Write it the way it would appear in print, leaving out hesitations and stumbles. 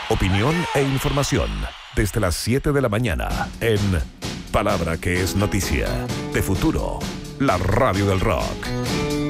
Opinión e información desde las 7 de la mañana en Palabra que es noticia. De Futuro, la radio del rock.